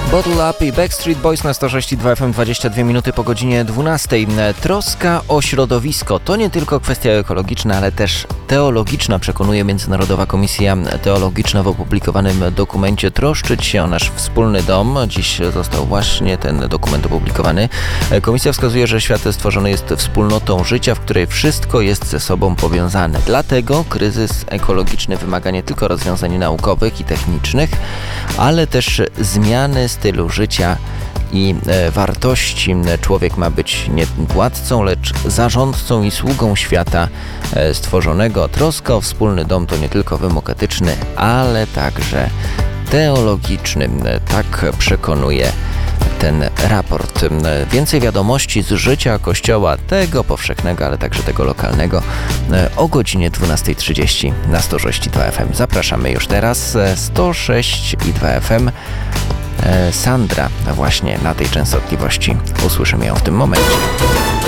Bottle Up i Backstreet Boys na 106,2 FM, 22 minuty po godzinie 12. Troska o środowisko to nie tylko kwestia ekologiczna, ale też teologiczna, przekonuje Międzynarodowa Komisja Teologiczna w opublikowanym dokumencie Troszczyć się o nasz wspólny dom. Dziś został właśnie ten dokument opublikowany. Komisja wskazuje, że świat stworzony jest wspólnotą życia, w której wszystko jest ze sobą powiązane. Dlatego kryzys ekologiczny wymaga nie tylko rozwiązań naukowych i technicznych, ale też zmiany stylu życia i wartości. Człowiek ma być nie władcą, lecz zarządcą i sługą świata stworzonego. Troska o wspólny dom to nie tylko wymóg etyczny, ale także teologiczny. Tak przekonuje ten raport. Więcej wiadomości z życia Kościoła, tego powszechnego, ale także tego lokalnego, o godzinie 12:30 na 106,2 FM. Zapraszamy już teraz. 106,2 FM. Sandra właśnie na tej częstotliwości. Usłyszymy ją w tym momencie.